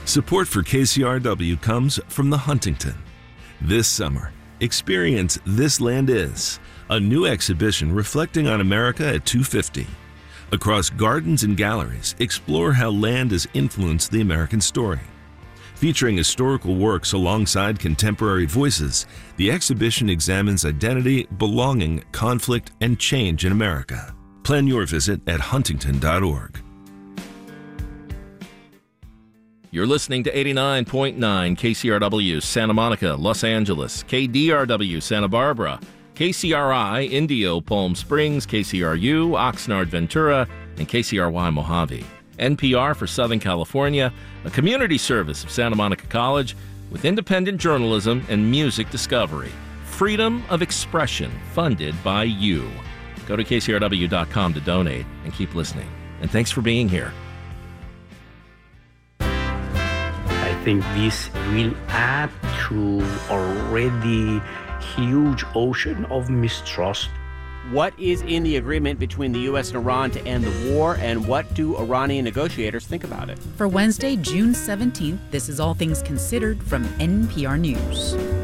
Support for KCRW comes from the Huntington. This summer, experience This Land Is, a new exhibition reflecting on America at 250. Across gardens and galleries, explore how land has influenced the American story. Featuring historical works alongside contemporary voices, the exhibition examines identity, belonging, conflict, and change in America. Plan your visit at huntington.org. You're listening to 89.9 KCRW Santa Monica, Los Angeles, KDRW Santa Barbara, KCRI Indio Palm Springs, KCRU Oxnard Ventura, and KCRY Mojave. NPR for Southern California, a community service of Santa Monica College with independent journalism and music discovery. Freedom of expression funded by you. Go to KCRW.com to donate and keep listening. And thanks for being here. I think this will add to already huge ocean of mistrust. What is in the agreement between the U.S. and Iran to end the war, and what do Iranian negotiators think about it? For Wednesday, June 17th, this is All Things Considered from NPR News.